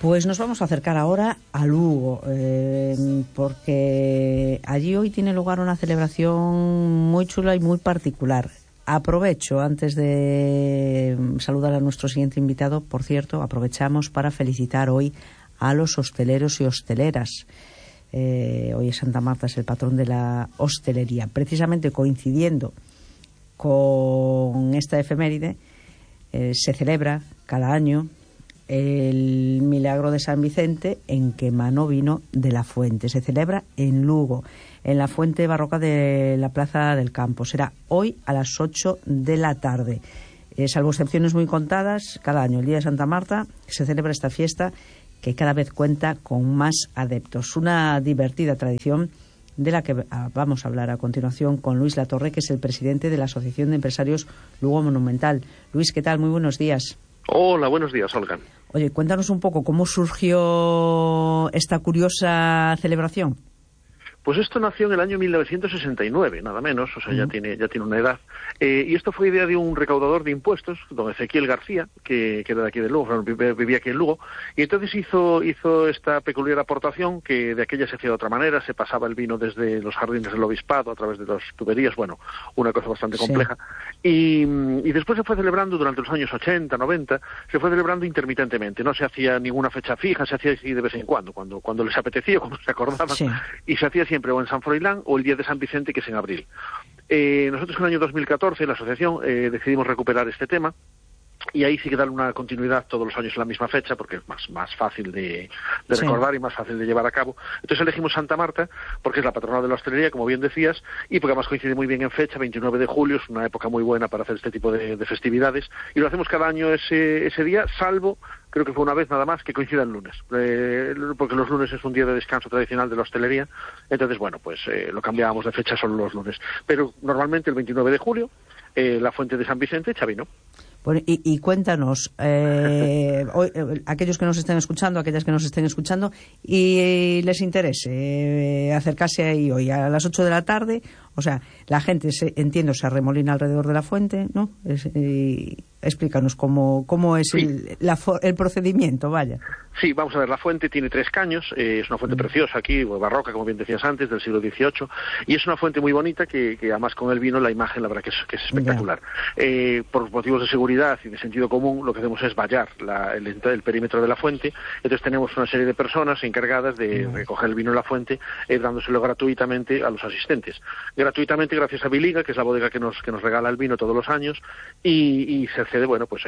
Pues nos vamos a acercar ahora a Lugo, porque allí hoy tiene lugar una celebración muy chula y muy particular. Aprovecho, antes de saludar a nuestro siguiente invitado, por cierto, aprovechamos para felicitar hoy a los hosteleros y hosteleras. Hoy Santa Marta es el patrón de la hostelería. Precisamente coincidiendo con esta efeméride, se celebra cada año el milagro de San Vicente, en que manó vino de la fuente. Se celebra en Lugo, en la fuente barroca de la Plaza del Campo. Será hoy a las 8 de la tarde. Salvo excepciones muy contadas, cada año, el día de Santa Marta, se celebra esta fiesta que cada vez cuenta con más adeptos. Una divertida tradición de la que vamos a hablar a continuación con Luis Latorre, que es el presidente de la Asociación de Empresarios Lugo Monumental. Luis, ¿qué tal? Muy buenos días. Hola, buenos días, Olga. Oye, cuéntanos un poco cómo surgió esta curiosa celebración. Pues esto nació en el año 1969, nada menos, o sea, ya tiene una edad. Y esto fue idea de un recaudador de impuestos, don Ezequiel García, que era de aquí de Lugo, vivía aquí en Lugo, y entonces hizo esta peculiar aportación, que de aquella se hacía de otra manera, se pasaba el vino desde los jardines del obispado a través de las tuberías, bueno, una cosa bastante compleja. Sí. Y después se fue celebrando durante los años 80, 90, se fue celebrando intermitentemente, no se hacía ninguna fecha fija, se hacía así de vez en cuando les apetecía, cuando se acordaban, sí. Y se hacía siempre o en San Froilán o el día de San Vicente, que es en abril. Nosotros en el año 2014, en la asociación, decidimos recuperar este tema, y ahí sí que darle una continuidad todos los años en la misma fecha, porque es más fácil de recordar y más fácil de llevar a cabo. Entonces elegimos Santa Marta, porque es la patrona de la hostelería, como bien decías, y porque además coincide muy bien en fecha, 29 de julio, es una época muy buena para hacer este tipo de festividades, y lo hacemos cada año ese día, salvo, creo que fue una vez nada más, que coincida el lunes, porque los lunes es un día de descanso tradicional de la hostelería, entonces, bueno, pues lo cambiábamos de fecha solo los lunes. Pero normalmente el 29 de julio, la fuente de San Vicente, Chavino. Bueno, y cuéntanos, hoy, aquellos que nos estén escuchando, aquellas que nos estén escuchando, y les interese acercarse ahí hoy a las 8 de la tarde, o sea, la gente, entiendo, se arremolina alrededor de la fuente, ¿no? Explícanos cómo es sí. el procedimiento, vaya. Sí, vamos a ver, la fuente tiene 3 caños, es una fuente preciosa aquí, barroca, como bien decías antes, del siglo XVIII, y es una fuente muy bonita que además con el vino, la imagen, la verdad que es espectacular. Por motivos de seguridad y de sentido común, lo que hacemos es vallar el perímetro de la fuente, entonces tenemos una serie de personas encargadas de recoger el vino en la fuente, dándoselo gratuitamente a los asistentes. Gratuitamente gracias a Biliga, que es la bodega que nos regala el vino todos los años, y se accede, bueno, pues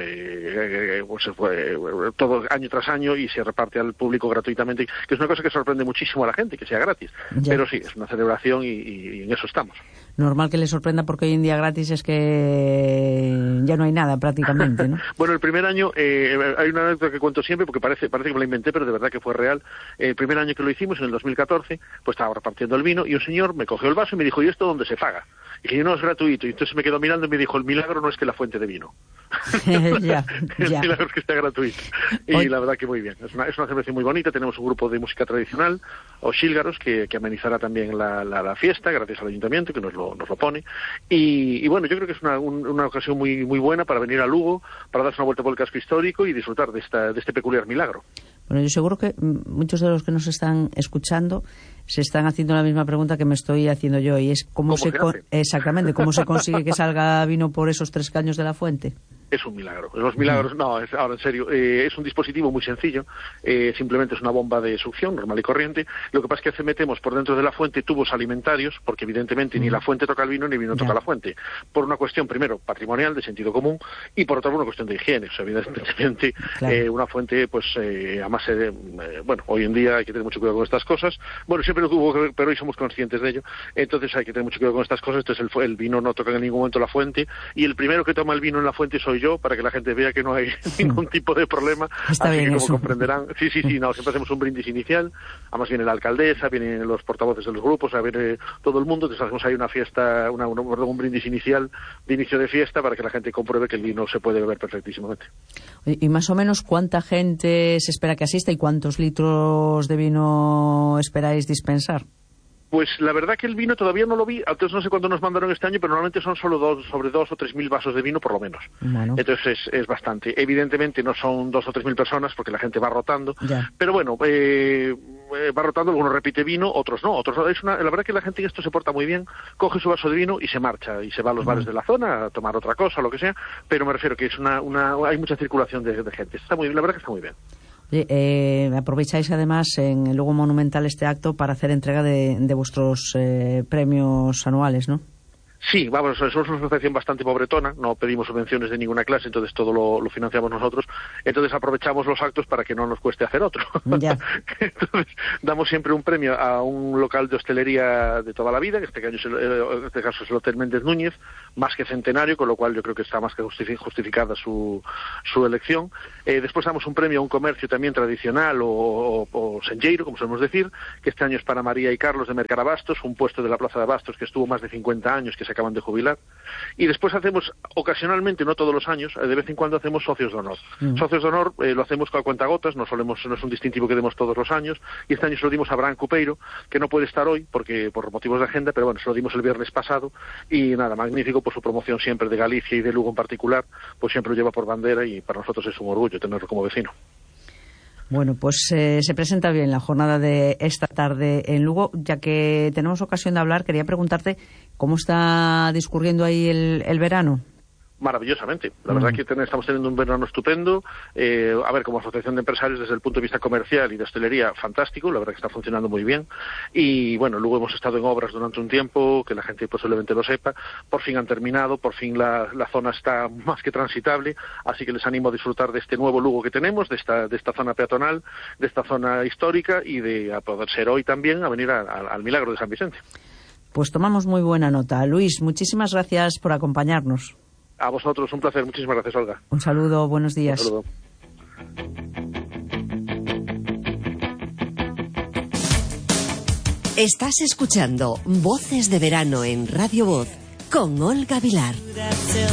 todo año tras año, y se reparte al público gratuitamente, que es una cosa que sorprende muchísimo a la gente, que sea gratis. Ya. Pero sí, es una celebración y en eso estamos. Normal que le sorprenda, porque hoy en día gratis es que ya no hay nada prácticamente, ¿no? Bueno, el primer año, hay una anécdota que cuento siempre, porque parece que me la inventé, pero de verdad que fue real. El primer año que lo hicimos, en el 2014, pues estaba repartiendo el vino, y un señor me cogió el vaso y me dijo, ¿y esto dónde se paga? Y dije, no, es gratuito. Y entonces me quedó mirando y me dijo, el milagro no es que la fuente de vino. ya. El milagro es que está gratuito. Y la verdad que muy bien. Es una celebración muy bonita. Tenemos un grupo de música tradicional, o xílgaros, que amenizará también la fiesta, gracias al ayuntamiento, que nos lo pone. Y bueno, yo creo que es una ocasión muy, muy buena para venir a Lugo, para darse una vuelta por el casco histórico y disfrutar de este peculiar milagro. Bueno, yo seguro que muchos de los que nos están escuchando se están haciendo la misma pregunta que me estoy haciendo yo, y es ¿cómo se consigue que salga vino por esos 3 caños de la fuente? Es un milagro. Los milagros, no, ahora en serio, es un dispositivo muy sencillo, simplemente es una bomba de succión normal y corriente. Lo que pasa es que metemos por dentro de la fuente tubos alimentarios, porque evidentemente ni la fuente toca el vino, ni el vino toca la fuente. Por una cuestión, primero, patrimonial, de sentido común, y por otra, una cuestión de higiene. O sea, evidentemente, una fuente, pues, además, bueno, hoy en día hay que tener mucho cuidado con estas cosas. Bueno, siempre lo tuvo, pero hoy somos conscientes de ello. Entonces hay que tener mucho cuidado con estas cosas. Entonces el vino no toca en ningún momento la fuente, y el primero que toma el vino en la fuente soy yo, para que la gente vea que no hay ningún tipo de problema. Está así bien, que, como eso. Comprenderán, sí, no, siempre hacemos un brindis inicial, además viene la alcaldesa, vienen los portavoces de los grupos, viene todo el mundo, entonces hacemos ahí una fiesta, un brindis inicial, de inicio de fiesta, para que la gente compruebe que el vino se puede beber perfectísimamente. ¿Y más o menos cuánta gente se espera que asista y cuántos litros de vino esperáis dispensar? Pues la verdad que el vino todavía no lo vi, entonces no sé cuánto nos mandaron este año, pero normalmente son solo sobre 2 o 3 mil vasos de vino por lo menos. Bueno. Entonces es bastante. Evidentemente no son 2 o 3 mil personas porque la gente va rotando, pero bueno, va rotando, algunos repite vino, otros no. La verdad que la gente en esto se porta muy bien, coge su vaso de vino y se marcha, y se va a los bares de la zona a tomar otra cosa, lo que sea, pero me refiero que es hay mucha circulación de gente. Está muy bien, la verdad que está muy bien. Aprovecháis además en el Lugo Monumental este acto para hacer entrega de vuestros premios anuales, ¿no? Sí, vamos, somos una asociación bastante pobretona, no pedimos subvenciones de ninguna clase, entonces todo lo financiamos nosotros, entonces aprovechamos los actos para que no nos cueste hacer otro. Entonces damos siempre un premio a un local de hostelería de toda la vida, que en este caso es el Hotel Méndez Núñez, más que centenario, con lo cual yo creo que está más que justificada su elección. Después damos un premio a un comercio también tradicional o senlleiro, como solemos decir, que este año es para María y Carlos de Mercarabastos, un puesto de la Plaza de Abastos que estuvo más de 50 años, que se acaban de jubilar, y después hacemos ocasionalmente, no todos los años, de vez en cuando hacemos socios de honor. Socios de honor lo hacemos con cuentagotas, no es un distintivo que demos todos los años, y este año se lo dimos a Bran Cupeiro, que no puede estar hoy porque por motivos de agenda, pero bueno, se lo dimos el viernes pasado, y nada, magnífico por su promoción siempre de Galicia y de Lugo en particular, pues siempre lo lleva por bandera y para nosotros es un orgullo tenerlo como vecino. Bueno, pues se presenta bien la jornada de esta tarde en Lugo. Ya que tenemos ocasión de hablar, quería preguntarte cómo está discurriendo ahí el verano. Maravillosamente. La verdad que estamos teniendo un verano estupendo. A ver, como asociación de empresarios, desde el punto de vista comercial y de hostelería, fantástico. La verdad que está funcionando muy bien. Y bueno, luego hemos estado en obras durante un tiempo, que la gente posiblemente lo sepa. Por fin han terminado, por fin la zona está más que transitable. Así que les animo a disfrutar de este nuevo Lugo que tenemos, de esta zona peatonal, de esta zona histórica y a poder ser hoy también a venir al Milagro de San Vicente. Pues tomamos muy buena nota. Luis, muchísimas gracias por acompañarnos. A vosotros, un placer. Muchísimas gracias, Olga. Un saludo, buenos días. Un saludo. Estás escuchando Voces de Verano en Radio Voz con Olga Vilar.